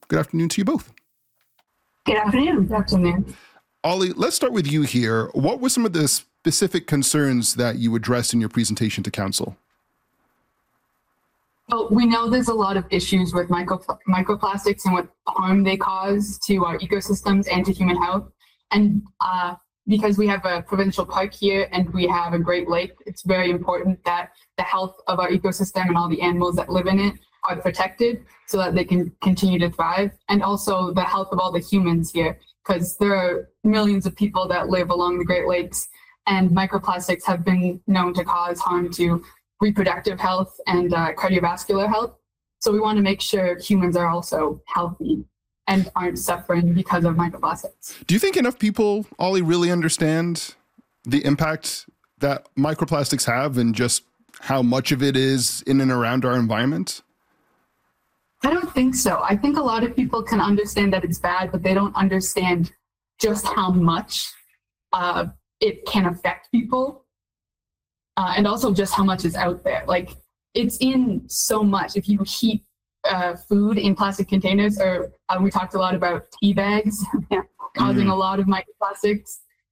Good afternoon to you both. Good afternoon. Good afternoon. Ollie, let's start with you here. What were some of the specific concerns that you addressed in your presentation to council? Well, we know there's a lot of issues with microplastics and what harm they cause to our ecosystems and to human health. And because we have a provincial park here and we have a Great Lake, it's very important that the health of our ecosystem and all the animals that live in it are protected so that they can continue to thrive. And also the health of all the humans here, because there are millions of people that live along the Great Lakes, and microplastics have been known to cause harm to reproductive health and cardiovascular health. So we want to make sure humans are also healthy and aren't suffering because of microplastics. Do you think enough people, Ollie, really understand the impact that microplastics have and just how much of it is in and around our environment? I don't think so. I think a lot of people can understand that it's bad, but they don't understand just how much it can affect people. And also just how much is out there. Like, it's in so much. If you keep food in plastic containers, or we talked a lot about tea bags causing a lot of microplastics.